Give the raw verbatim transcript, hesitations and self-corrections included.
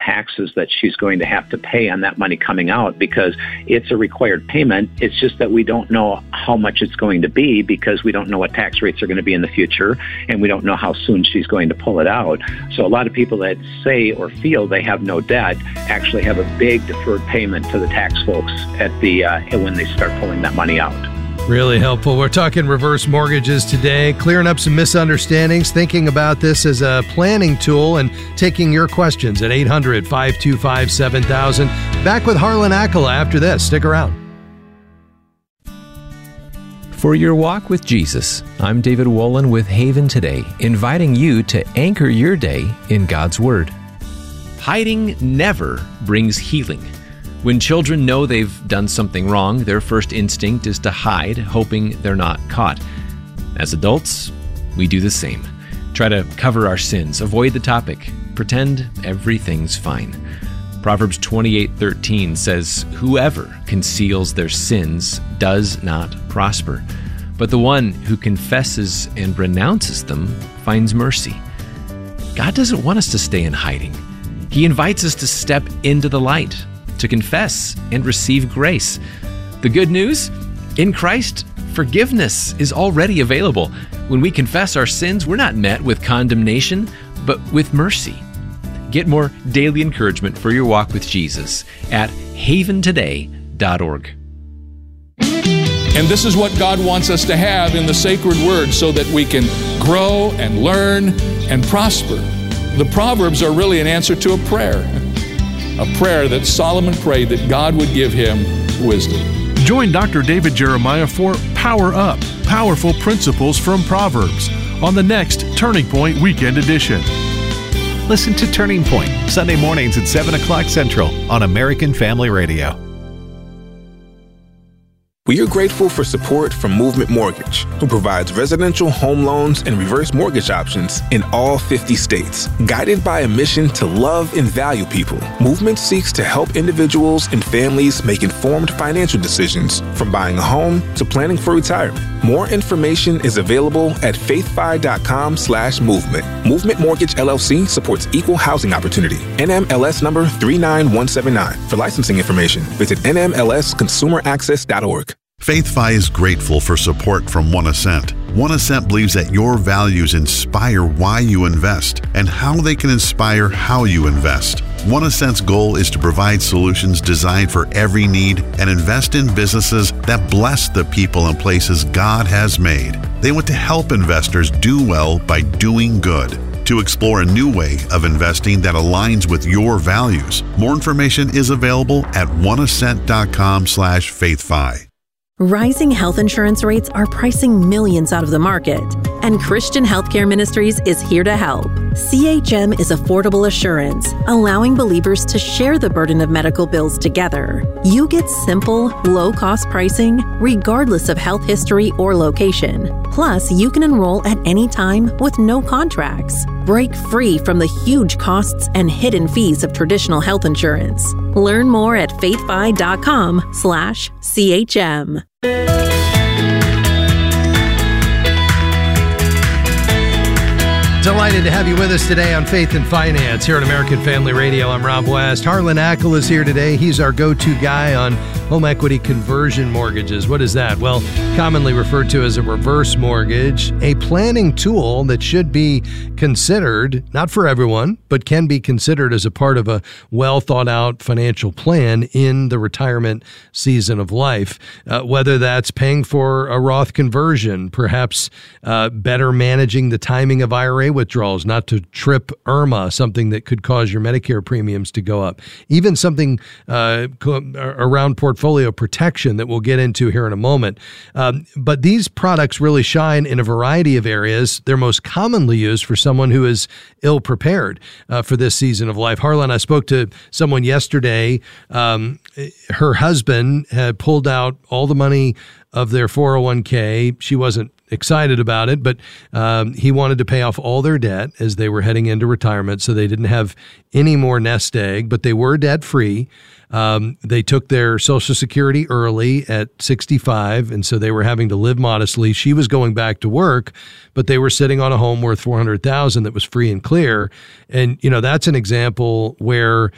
taxes that she's going to have to pay on that money coming out, because it's a required payment. It's just that we don't know how much it's going to be, because we don't know what tax rates are going to be in the future, and we don't know how soon she's going to pull it out. So a lot of people that say or feel they have no debt actually have a big deferred payment to the tax folks at the uh, when they start pulling that money out. Really helpful. We're talking reverse mortgages today, clearing up some misunderstandings, thinking about this as a planning tool, and taking your questions at eight hundred, five two five, seven thousand. Back with Harlan Akala after this. Stick around. For your walk with Jesus, I'm David Wolin with Haven Today, inviting you to anchor your day in God's Word. Hiding never brings healing. When children know they've done something wrong, their first instinct is to hide, hoping they're not caught. As adults, we do the same. Try to cover our sins, avoid the topic, pretend everything's fine. Proverbs twenty-eight thirteen says, "Whoever conceals their sins does not prosper, but the one who confesses and renounces them finds mercy." God doesn't want us to stay in hiding. He invites us to step into the light, to confess and receive grace. The good news? In Christ, forgiveness is already available. When we confess our sins, we're not met with condemnation, but with mercy. Get more daily encouragement for your walk with Jesus at haven today dot org. And this is what God wants us to have in the sacred word so that we can grow and learn and prosper. The Proverbs are really an answer to a prayer. A prayer that Solomon prayed that God would give him wisdom. Join Doctor David Jeremiah for Power Up, Powerful Principles from Proverbs on the next Turning Point Weekend Edition. Listen to Turning Point, Sunday mornings at seven o'clock Central on American Family Radio. We are grateful for support from Movement Mortgage, who provides residential home loans and reverse mortgage options in all fifty states. Guided by a mission to love and value people, Movement seeks to help individuals and families make informed financial decisions, from buying a home to planning for retirement. More information is available at faithfi.com slash movement. Movement Mortgage L L C supports equal housing opportunity. N M L S number three nine one seven nine. For licensing information, visit N M L S consumer access dot org. FaithFi is grateful for support from One Ascent. One Ascent believes that your values inspire why you invest and how they can inspire how you invest. One Ascent's goal is to provide solutions designed for every need and invest in businesses that bless the people and places God has made. They want to help investors do well by doing good. To explore a new way of investing that aligns with your values, more information is available at one ascent dot com slash faithfi. Rising health insurance rates are pricing millions out of the market, and Christian Healthcare Ministries is here to help. C H M is affordable assurance, allowing believers to share the burden of medical bills together. You get simple, low-cost pricing, regardless of health history or location. Plus, you can enroll at any time with no contracts. Break free from the huge costs and hidden fees of traditional health insurance. Learn more at faithfi.com slash CHM. Delighted to have you with us today on Faith and Finance here on American Family Radio. I'm Rob West. Harlan Akala is here today. He's our go-to guy on home equity conversion mortgages. What is that? Well, commonly referred to as a reverse mortgage, a planning tool that should be considered, not for everyone, but can be considered as a part of a well-thought-out financial plan in the retirement season of life. Uh, whether that's paying for a Roth conversion, perhaps uh, better managing the timing of I R A withdrawals, not to trip I R M A, something that could cause your Medicare premiums to go up. Even something uh, around portfolio protection that we'll get into here in a moment. Um, but these products really shine in a variety of areas. They're most commonly used for someone who is ill-prepared uh, for this season of life. Harlan, I spoke to someone yesterday. Um, her husband had pulled out all the money of their four oh one k. She wasn't excited about it, but um, he wanted to pay off all their debt as they were heading into retirement, so they didn't have any more nest egg, but they were debt-free. Um, they took their Social Security early at sixty-five, and so they were having to live modestly. She was going back to work, but they were sitting on a home worth four hundred thousand dollars that was free and clear. And, you know, that's an example where